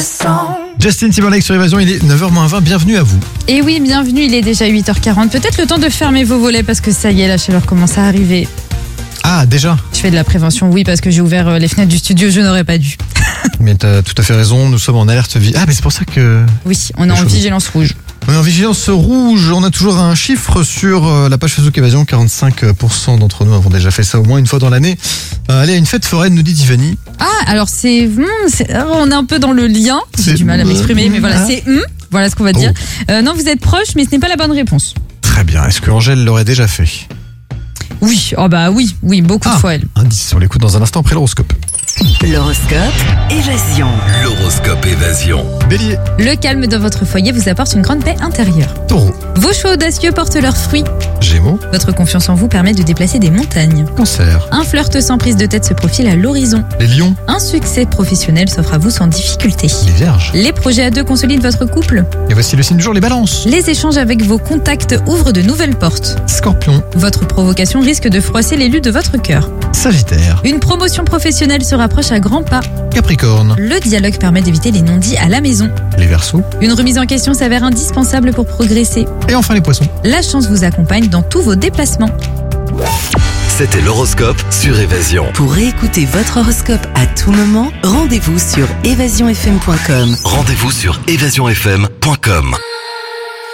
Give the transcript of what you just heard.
Justin Timberlake sur Évasion, il est 9h-20, bienvenue à vous. Et oui, bienvenue, il est déjà 8h40. Peut-être le temps de fermer vos volets parce que ça y est, la chaleur commence à arriver. Ah, déjà? Je fais de la prévention, oui, parce que j'ai ouvert les fenêtres du studio, je n'aurais pas dû. Mais t'as tout à fait raison, nous sommes en alerte vie. Ah, mais c'est pour ça que... Oui, on est en vigilance rouge. On est en vigilance rouge, on a toujours un chiffre sur la page Facebook Évasion, 45% d'entre nous avons déjà fait ça au moins une fois dans l'année. Aller à une fête foraine, nous dit Tiffany. Ah, alors on est un peu dans le lien, j'ai du mal à m'exprimer, mais voilà, c'est voilà ce qu'on va dire. Non, vous êtes proche, mais ce n'est pas la bonne réponse. Très bien, est-ce que Angèle l'aurait déjà fait? Oui, oh bah oui, beaucoup de fois elle. Indice, on l'écoute dans un instant après l'horoscope. L'horoscope Évasion. L'horoscope Évasion. Bélier. Le calme dans votre foyer vous apporte une grande paix intérieure. Taureau. Vos choix audacieux portent leurs fruits. Gémeaux. Votre confiance en vous permet de déplacer des montagnes. Cancer. Un flirt sans prise de tête se profile à l'horizon. Les lions. Un succès professionnel s'offre à vous sans difficulté. Les vierges. Les projets à deux consolident votre couple. Et voici le signe du jour, les balances. Les échanges avec vos contacts ouvrent de nouvelles portes. Scorpion. Votre provocation risque de froisser l'élu de votre cœur. Sagittaire. Une promotion professionnelle se rapproche à grands pas. Capricorne. Le dialogue permet d'éviter les non-dits à la maison. Les Verseaux. Une remise en question s'avère indispensable pour progresser. Et enfin les poissons. La chance vous accompagne dans tous vos déplacements. C'était l'horoscope sur Évasion. Pour réécouter votre horoscope à tout moment, rendez-vous sur évasionfm.com. Rendez-vous sur évasionfm.com.